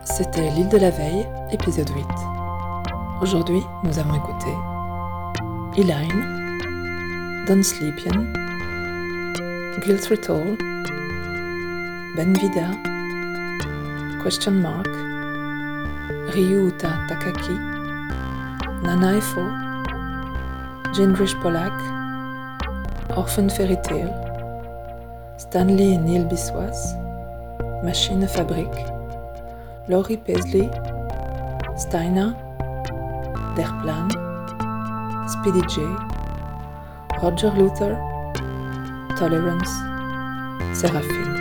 C'était L'île de la veille, épisode 8. Aujourd'hui, nous avons écouté Elaine, Don't Sleepin', Guilt Retour, Ben Vida, Question Mark, Ryuta Takaki, Nana Efo, Gingrich Polak, Orphan Fairy Tale, Stanley et Neil Biswas, Machine Fabrique, Laurie Paisley, Steiner, Derplan, Speedy J, Roger Luther, Tolerance, Seraphine.